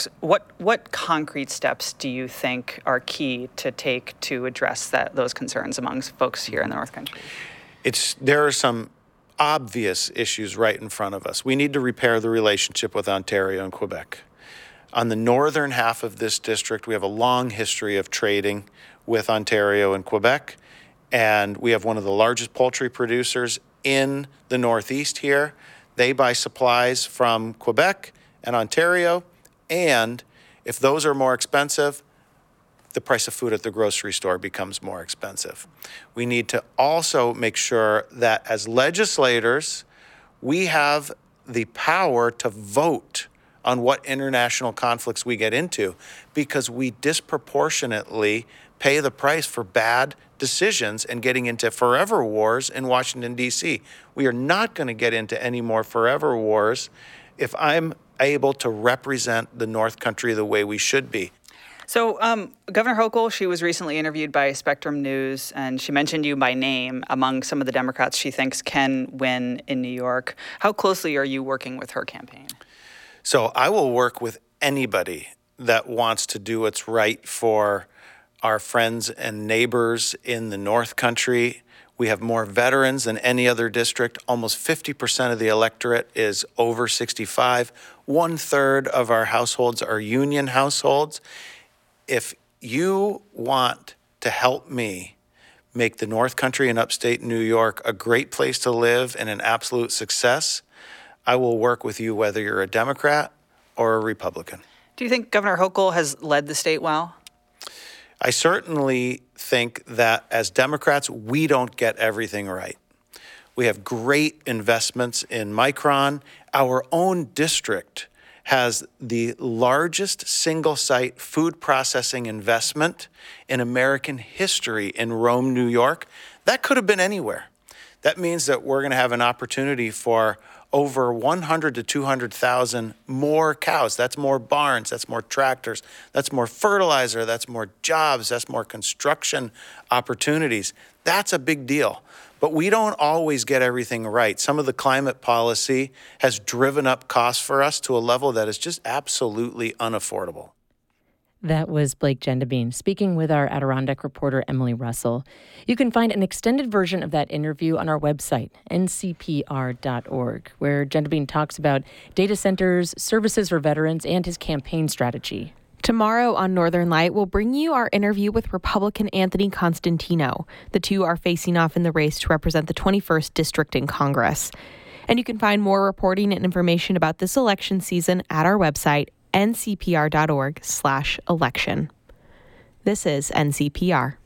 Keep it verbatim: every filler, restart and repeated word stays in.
folks. What what concrete steps do you think are key to take to address that those concerns amongst folks here in the North Country? It's there are some obvious issues right in front of us. We need to repair the relationship with Ontario and Quebec. On the northern half of this district, we have a long history of trading with Ontario and Quebec, and we have one of the largest poultry producers in the Northeast here. They buy supplies from Quebec and Ontario, and if those are more expensive, the price of food at the grocery store becomes more expensive. We need to also make sure that as legislators, we have the power to vote on what international conflicts we get into, because we disproportionately pay the price for bad decisions and getting into forever wars in Washington, D C. We are not going to get into any more forever wars if I'm able to represent the North Country the way we should be. So um, Governor Hochul, she was recently interviewed by Spectrum News, and she mentioned you by name among some of the Democrats she thinks can win in New York. How closely are you working with her campaign? So I will work with anybody that wants to do what's right for our friends and neighbors in the North Country. We have more veterans than any other district. Almost fifty percent of the electorate is over sixty-five. One third of our households are union households. If you want to help me make the North Country and upstate New York a great place to live and an absolute success, I will work with you whether you're a Democrat or a Republican. Do you think Governor Hochul has led the state well? I certainly think that as Democrats, we don't get everything right. We have great investments in Micron. Our own district has the largest single-site food processing investment in American history in Rome, New York. That could have been anywhere. That means that we're going to have an opportunity for over one hundred to two hundred thousand more cows. That's more barns, that's more tractors, that's more fertilizer, that's more jobs, that's more construction opportunities. That's a big deal. But we don't always get everything right. Some of the climate policy has driven up costs for us to a level that is just absolutely unaffordable. That was Blake Gendabine speaking with our Adirondack reporter Emily Russell. You can find an extended version of that interview on our website, N C P R dot org, where Gendabine talks about data centers, services for veterans, and his campaign strategy. Tomorrow on Northern Light, we'll bring you our interview with Republican Anthony Constantino. The two are facing off in the race to represent the twenty-first District in Congress. And you can find more reporting and information about this election season at our website, N C P R dot org slash election. This is N C P R.